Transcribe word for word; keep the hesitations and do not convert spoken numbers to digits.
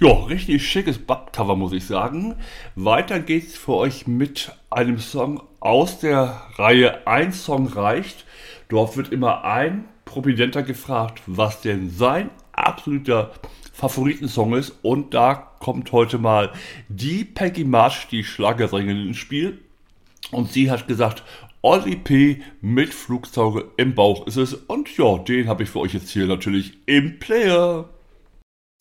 Ja, richtig schickes Buttcover, muss ich sagen. Weiter geht's für euch mit einem Song aus der Reihe Ein Song reicht. Dort wird immer ein Prominenter gefragt, was denn sein absoluter Favoritensong ist. Und da kommt heute mal die Peggy March, die Schlagersängerin, ins Spiel. Und sie hat gesagt, Olli P. mit Flugzeuge im Bauch ist es. Und ja, den habe ich für euch jetzt hier natürlich im Player.